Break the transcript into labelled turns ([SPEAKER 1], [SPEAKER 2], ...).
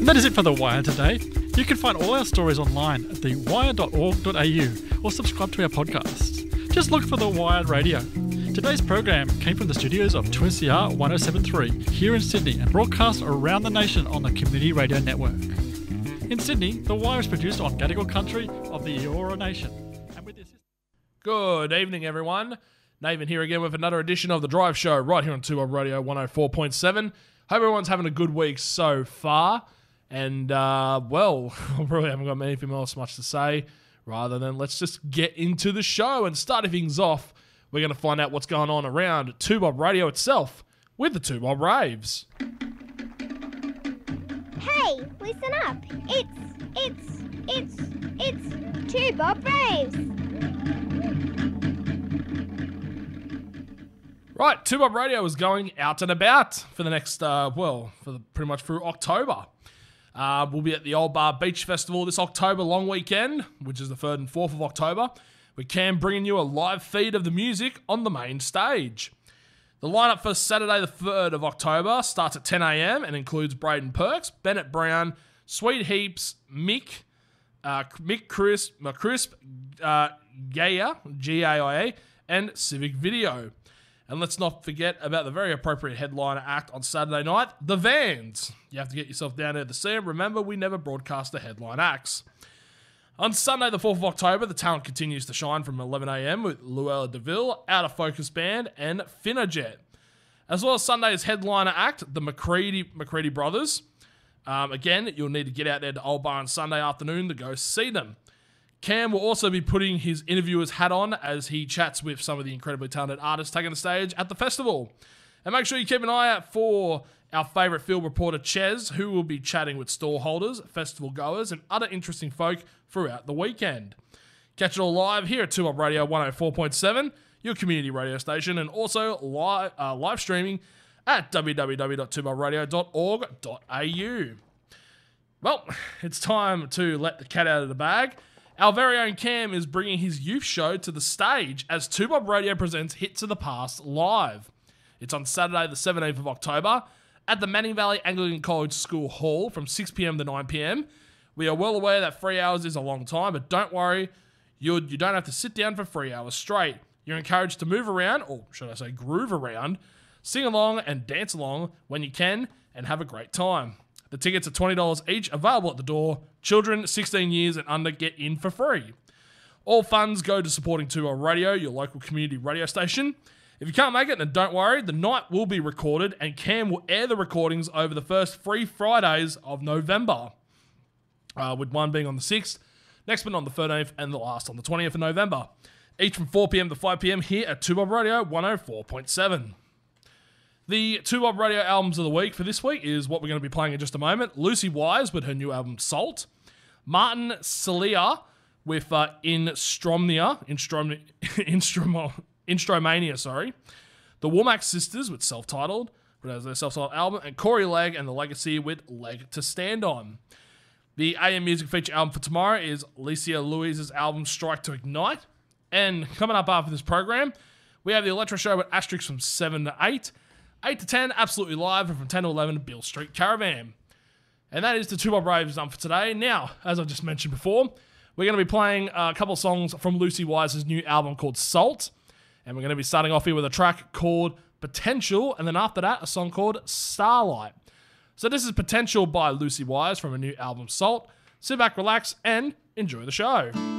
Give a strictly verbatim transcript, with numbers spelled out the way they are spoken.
[SPEAKER 1] And that is it for The Wire today. You can find all our stories online at the wire dot org dot a u or subscribe to our podcasts. Just look for The Wire Radio. Today's program came from the studios of two S E R one oh seven point three here in Sydney and broadcast around the nation on the Community Radio Network. In Sydney, The Wire is produced on Gadigal country of the Eora Nation. And with this...
[SPEAKER 2] Good evening, everyone. Nathan here again with another edition of The Drive Show right here on two Bob Radio one oh four point seven. Hope everyone's having a good week so far. And, uh, well, I probably haven't got anything else much to say, rather than let's just get into the show and starting things off. We're going to find out what's going on around two Bob Radio itself with the two Bob Raves.
[SPEAKER 3] Hey, listen up. It's, it's, it's, it's two Bob Raves.
[SPEAKER 2] Right, two Bob Radio is going out and about for the next, uh, well, for the, pretty much through October. Uh, we'll be at the Old Bar Beach Festival this October long weekend, which is the third and fourth of October. We can bring you a live feed of the music on the main stage. The lineup for Saturday the third of October starts at ten a m and includes Braden Perks, Bennett Brown, Sweet Heaps, Mick, uh, Mick Crisp, Crisp uh, Gaia, G A I A, and Civic Video. And let's not forget about the very appropriate headliner act on Saturday night, The Vans. You have to get yourself down there to see them. Remember, we never broadcast the headline acts. On Sunday, the fourth of October, the talent continues to shine from eleven a m with Luella DeVille, Out of Focus Band, and Finajet. As well as Sunday's headliner act, the McCready, McCready Brothers. Um, again, you'll need to get out there to Old Bar on Sunday afternoon to go see them. Cam will also be putting his interviewer's hat on as he chats with some of the incredibly talented artists taking the stage at the festival. And make sure you keep an eye out for our favourite field reporter, Ches, who will be chatting with stall holders, festival goers, and other interesting folk throughout the weekend. Catch it all live here at two Bob Radio one oh four point seven, your community radio station, and also live, uh, live streaming at w w w dot two bob radio dot org dot a u. Well, it's time to let the cat out of the bag. Our very own Cam is bringing his youth show to the stage as two Bob Radio presents Hits of the Past live. It's on Saturday the seventeenth of October at the Manning Valley Anglican College School Hall from six p m to nine p m. We are well aware that three hours is a long time, but don't worry, you you don't have to sit down for three hours straight. You're encouraged to move around, or should I say groove around, sing along and dance along when you can, and have a great time. The tickets are twenty dollars each, available at the door. Children sixteen years and under get in for free. All funds go to supporting two Bob Radio, your local community radio station. If you can't make it, then don't worry. The night will be recorded and Cam will air the recordings over the first three Fridays of November, uh, with one being on the sixth, next one on the thirteenth, and the last on the twentieth of November. Each from four p m to five p m here at two Bob Radio one oh four point seven. The two Bob Radio albums of the week for this week is what we're going to be playing in just a moment. Lucy Wise with her new album Salt. Martin Celia with uh, Instromnia, Instrom, Instrom, Instromania, sorry. The Womack Sisters with Self-Titled, which has their self-titled album. And Corey Legg and The Legacy with Leg to Stand On. The A M Music feature album for tomorrow is Alicia Louise's album Strike to Ignite. And coming up after this program, we have the Electro Show with Asterix from seven to eight. eight to ten, absolutely live, and from ten to eleven, Beale Street Caravan. And that is the two Bob Raves done for today. Now, as I just mentioned before, we're going to be playing a couple of songs from Lucy Wise's new album called Salt. And we're going to be starting off here with a track called Potential, and then after that, a song called Starlight. So this is Potential by Lucy Wise from her new album Salt. Sit back, relax, and enjoy the show.